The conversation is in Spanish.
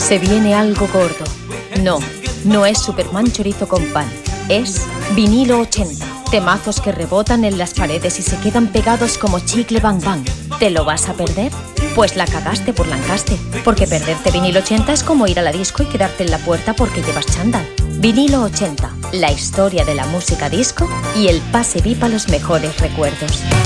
Se viene algo gordo. No, no es Superman chorizo con pan. Es Vinilo 80. Temazos que rebotan en las paredes y se quedan pegados como chicle bang bang. ¿Te lo vas a perder? Pues la cagaste por Lancaste. Porque perderte Vinilo 80 es como ir a la disco y quedarte en la puerta porque llevas chándal. Vinilo 80. La historia de la música disco y el pase VIP a los mejores recuerdos.